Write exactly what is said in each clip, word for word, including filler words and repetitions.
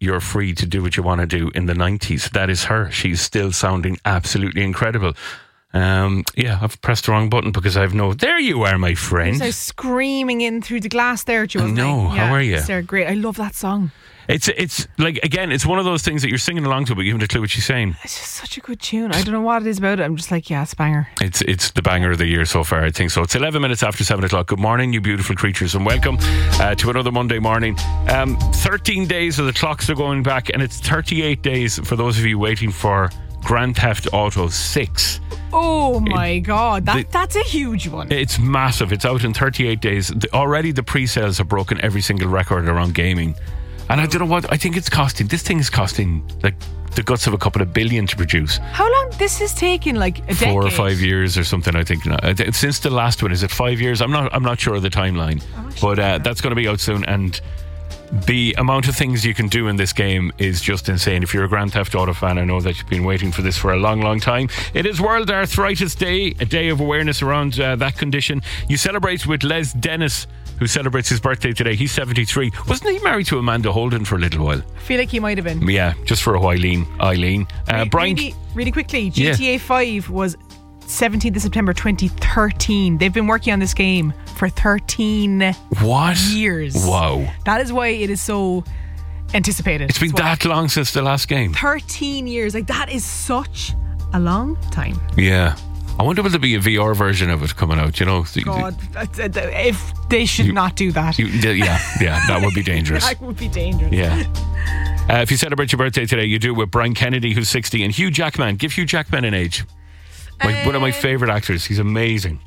You're Free to Do What You Want to Do in the nineties. That is her. She's still sounding absolutely incredible. Um, yeah, I've pressed the wrong button because I've no... There you are, my friend. I was screaming in through the glass there, Joe. No, yeah, how are you? They're great. I love that song. It's, it's like, again, it's one of those things that you're singing along to, but you haven't a clue what she's saying. It's just such a good tune. I don't know what it is about it. I'm just like, yeah, it's a banger. It's it's the banger of the year so far, I think so. It's eleven minutes after seven o'clock. Good morning, you beautiful creatures, and welcome uh, to another Monday morning. Um, thirteen days of the clocks are going back, and it's thirty-eight days for those of you waiting for Grand Theft Auto six. Oh my it, God, that, the, that's a huge one. It's massive. It's out in thirty-eight days. The, already the pre-sales have broken every single record around gaming. And I don't know what, I think it's costing, this thing is costing like the guts of a couple of billion to produce. How long? This has taken like a decade. Four or five years or something, I think. Since the last one, is it five years? I'm not I'm not sure of the timeline. But uh, that's going to be out soon. And the amount of things you can do in this game is just insane. If you're a Grand Theft Auto fan, I know that you've been waiting for this for a long, long time. It is World Arthritis Day, a day of awareness around uh, that condition. You celebrate with Les Dennis, who celebrates his birthday today. He's seventy-three. Wasn't he married to Amanda Holden for a little while? I feel like he might have been. Yeah, just for a while, Eileen. Uh, Re- Brian, really, really quickly, G T A yeah. five was seventeenth of September twenty thirteen. They've been working on this game for thirteen what? years. Wow. That is why it is so anticipated. It's been that long since the last game. thirteen years. Like, that is such a long time. Yeah. I wonder will there be a V R version of it coming out, you know? God, if they should you, not do that. You, yeah, yeah, that would be dangerous. That would be dangerous. Yeah. Uh, if you celebrate your birthday today, you do it with Brian Kennedy, who's sixty, and Hugh Jackman. Give Hugh Jackman an age. My, uh, one of my favourite actors. He's amazing.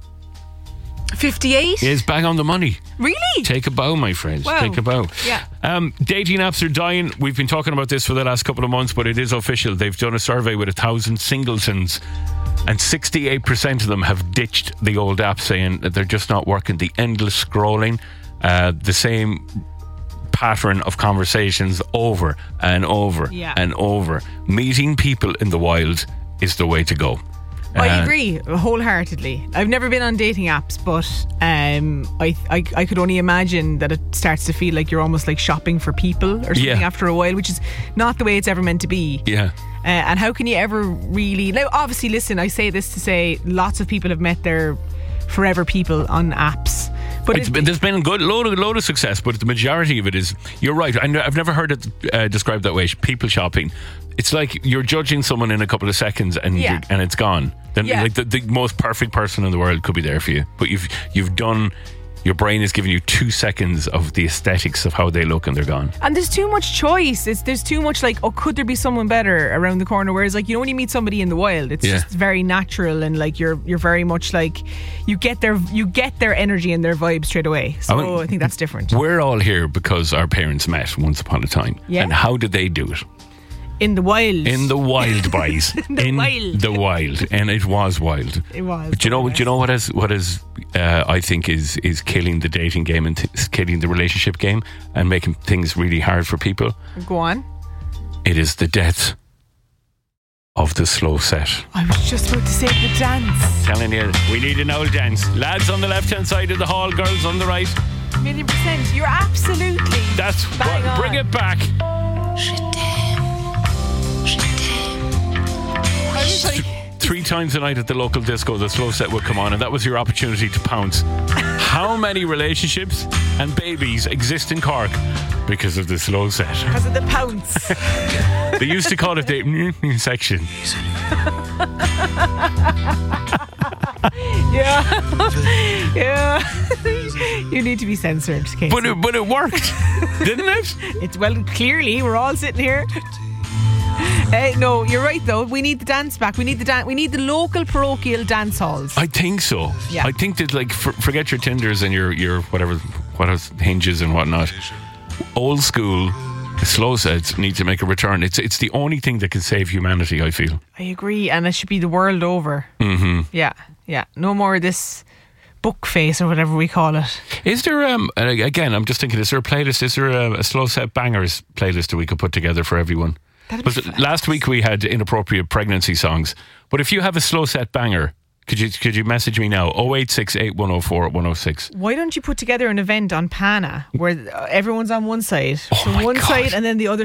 fifty-eight? He is bang on the money. Really? Take a bow, my friends. Wow. Take a bow. Yeah. Um, dating apps are dying. We've been talking about this for the last couple of months, but it is official. They've done a survey with a thousand singletons, and sixty-eight percent of them have ditched the old app, saying that they're just not working. The endless scrolling, uh, the same pattern of conversations over and over yeah. and over. Meeting people in the wild is the way to go. I Uh, agree wholeheartedly. I've never been on dating apps, but um, I, I I could only imagine that it starts to feel like you're almost like shopping for people or something Yeah. after a while, which is not the way it's ever meant to be. Yeah. Uh, and how can you ever really... Now, obviously, listen, I say this to say lots of people have met their forever people on apps. But It's it, been, there's been a good load of, load of success, but the majority of it is, you're right, I know, I've never heard it uh, described that way, people shopping. It's like you're judging someone in a couple of seconds and Yeah. you're, and it's gone. Then Yeah. like the, the most perfect person in the world could be there for you, but you've you've done, your brain is giving you two seconds of the aesthetics of how they look and they're gone. and there's too much choice. It's, there's too much like, oh, could there be someone better around the corner? Whereas like, you know, when you meet somebody in the wild, it's Yeah. just very natural, and like you're you're very much like you get their you get their energy and their vibe straight away. So I mean, I think that's different. We're all here because our parents met once upon a time. Yeah. And how did they do it? In the wild. In the wild, boys. In the in wild. the wild, and it was wild. It was. But do you know? Do you know what is what is? Uh, I think is is killing the dating game and t- killing the relationship game and making things really hard for people. Go on. It is the death of the slow set. I was just about to say the dance. Telling you, we need an old dance. Lads on the left hand side of the hall, girls on the right. Million percent. You're absolutely. That's bang what, on. bring it back. I was like, Three times a night at the local disco, the slow set would come on, and that was your opportunity to pounce. How many relationships and babies exist in Cork because of the slow set? because of the pounce. They used to call it the mm, section. yeah. yeah. You need to be censored, Casey. But it, but it worked, didn't it? It's well, clearly we're all sitting here. Uh, no, you're right though. We need the dance back. We need the dan- We need the local parochial dance halls. I think so. Yeah. I think that like for, forget your Tinders and your your whatever what else, hinges and whatnot. Old school slow sets need to make a return. It's it's the only thing that can save humanity, I feel. I agree, and it should be the world over. Mm-hmm. Yeah, yeah. No more of this book face or whatever we call it. Is there um again? I'm just thinking. Is there a playlist? Is there a, a slow set bangers playlist that we could put together for everyone? That'd be Was it, fun. last week we had inappropriate pregnancy songs, but if you have a slow set banger, could you could you message me now? oh eight six eight one oh four one oh six. Why don't you put together an event on Pana where uh, everyone's on one side, Oh so my one God. side, and then the other